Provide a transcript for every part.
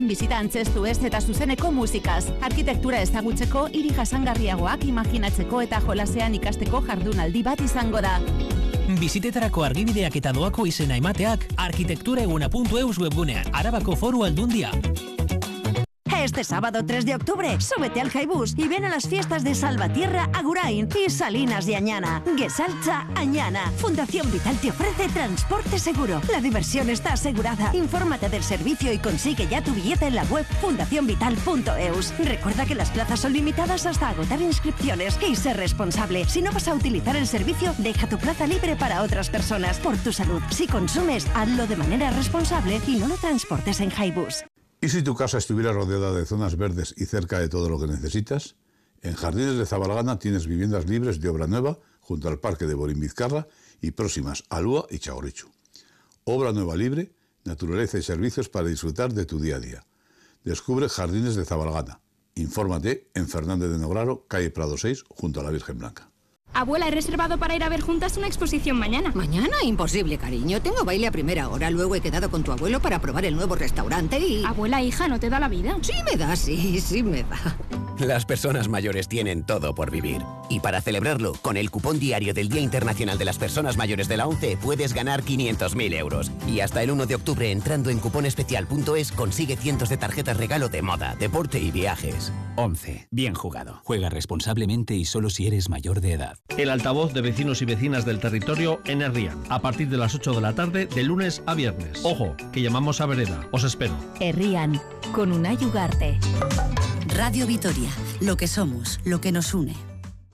Bizita antzestu ez eta zuzeneko musikaz. Arkitektura ezagutzeko, hiri jasangarriagoak imaginatzeko eta jolasean ikasteko jardunaldi bat izango da. Bizitetarako argibideak eta doako izena emateak arkitektureguna.eus webgunean. Arabako Foru Aldundia. Este sábado 3 de octubre, súbete al Highbus y ven a las fiestas de Salvatierra, Agurain y Salinas de Añana. Gesaltza Añana. Fundación Vital te ofrece transporte seguro. La diversión está asegurada. Infórmate del servicio y consigue ya tu billete en la web fundacionvital.eus. Recuerda que las plazas son limitadas hasta agotar inscripciones y ser responsable. Si no vas a utilizar el servicio, deja tu plaza libre para otras personas. Por tu salud. Si consumes, hazlo de manera responsable y no lo transportes en Highbus. ¿Y si tu casa estuviera rodeada de zonas verdes y cerca de todo lo que necesitas? En Jardines de Zabalgana tienes viviendas libres de obra nueva junto al Parque de Borín-Vizcarra y próximas a Lúa y Chagorrichu. Obra nueva libre, naturaleza y servicios para disfrutar de tu día a día. Descubre Jardines de Zabalgana. Infórmate en Fernández de Nograro, calle Prado 6, junto a la Virgen Blanca. Abuela, he reservado para ir a ver juntas una exposición mañana. ¿Mañana? Imposible, cariño. Tengo baile a primera hora. Luego he quedado con tu abuelo para probar el nuevo restaurante y... Abuela, hija, ¿no te da la vida? Sí me da, sí me da. Las personas mayores tienen todo por vivir. Y para celebrarlo, con el cupón diario del Día Internacional de las Personas Mayores de la ONCE puedes ganar 500.000 euros. Y hasta el 1 de octubre, entrando en cuponespecial.es, consigue cientos de tarjetas regalo de moda, deporte y viajes. ONCE. Bien jugado. Juega responsablemente y solo si eres mayor de edad. El altavoz de vecinos y vecinas del territorio en Herrián. A partir de las 8 de la tarde, de lunes a viernes. Ojo, que llamamos a vereda. Os espero. Herrián, con Unai Ugarte. Radio Vitoria, lo que somos, lo que nos une.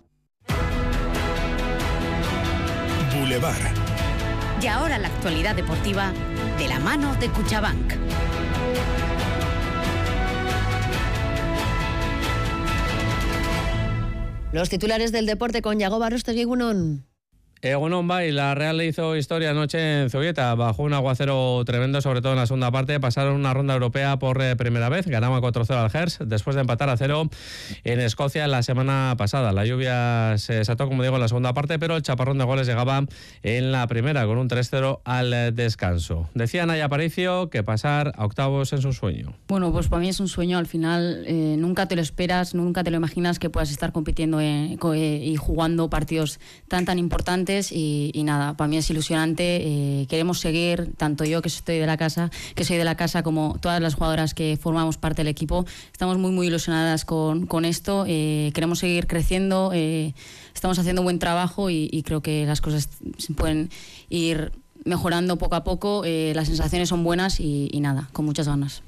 Boulevard. Y ahora la actualidad deportiva de la mano de Cuchabank. Los titulares del deporte con Yago Barrostegui, Egunon. Egunon Bay, la Real hizo historia anoche en Zubieta, bajo un aguacero tremendo, sobre todo en la segunda parte. Pasaron una ronda europea por primera vez, ganaba 4-0 al Hertz, después de empatar a 0 en Escocia la semana pasada. La lluvia se desató, como digo, en la segunda parte, pero el chaparrón de goles llegaba en la primera, con un 3-0 al descanso. Decía Naya Aparicio que pasar a octavos es un sueño. Bueno, pues para mí es un sueño, al final nunca te lo esperas, nunca te lo imaginas que puedas estar compitiendo y jugando partidos tan importantes. Y nada, para mí es ilusionante. Queremos seguir, tanto yo que soy de la casa, como todas las jugadoras que formamos parte del equipo. Estamos muy ilusionadas con esto. Queremos seguir creciendo. Estamos haciendo buen trabajo y creo que las cosas se pueden ir mejorando poco a poco. Las sensaciones son buenas y nada, con muchas ganas.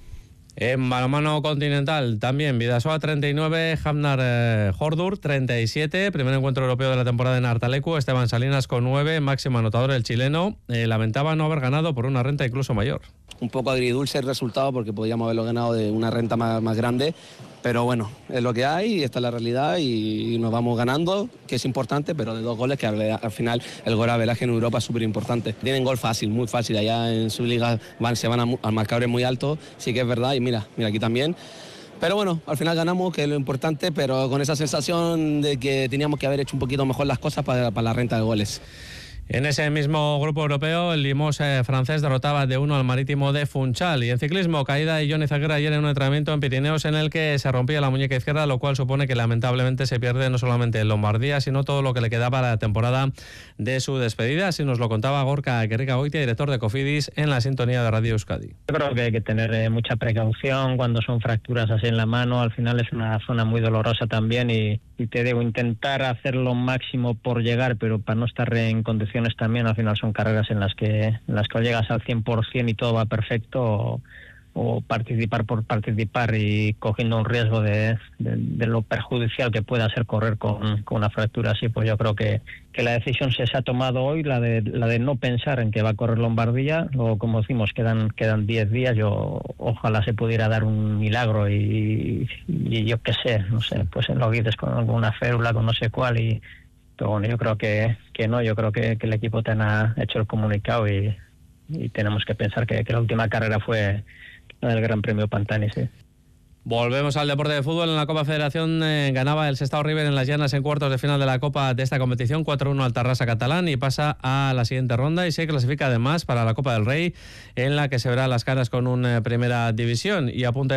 En balonmano continental también, Bidasoa 39, Hamnar Hordur 37, primer encuentro europeo de la temporada en Artalecu. Esteban Salinas con 9, máximo anotador el chileno, lamentaba no haber ganado por una renta incluso mayor. Un poco agridulce el resultado porque podíamos haberlo ganado de una renta más grande, pero bueno, es lo que hay, esta es la realidad y nos vamos ganando, que es importante, pero de 2 goles que al final el gol averaje en Europa es súper importante. Tienen gol fácil, muy fácil, allá en su liga se van al marcador muy alto, sí que es verdad, y mira aquí también. Pero bueno, al final ganamos, que es lo importante, pero con esa sensación de que teníamos que haber hecho un poquito mejor las cosas para la renta de goles. En ese mismo grupo europeo, el Limos francés derrotaba de 1 al Marítimo de Funchal. Y en ciclismo, caída de Johnny Zaguera ayer en un entrenamiento en Pirineos en el que se rompía la muñeca izquierda, lo cual supone que lamentablemente se pierde no solamente en Lombardía, sino todo lo que le quedaba a la temporada de su despedida. Así nos lo contaba Gorka Gerrikagoitia, director de Cofidis, en la sintonía de Radio Euskadi. Yo creo que hay que tener mucha precaución cuando son fracturas así en la mano. Al final es una zona muy dolorosa también y te digo, intentar hacer lo máximo por llegar, pero para no estar en condiciones también. Al final son carreras en las que llegas al 100% y todo va perfecto, o participar por participar y cogiendo un riesgo de lo perjudicial que pueda ser correr con una fractura así. Pues yo creo que la decisión se ha tomado hoy, la de no pensar en que va a correr Lombardía. Luego, como decimos, quedan 10 días. Ojalá se pudiera dar un milagro y yo qué sé, no sé, pues en lo dices con alguna férula, con no sé cuál, pero bueno, yo creo que no, yo creo que el equipo ha hecho el comunicado y tenemos que pensar que la última carrera fue la del Gran Premio Pantani, sí. Volvemos al deporte de fútbol. En la Copa Federación ganaba el Sestao River en Las Llanas en cuartos de final de la Copa de esta competición, 4-1 al Tarrasa catalán, y pasa a la siguiente ronda y se clasifica además para la Copa del Rey, en la que se verá las caras con una primera división. Y apunta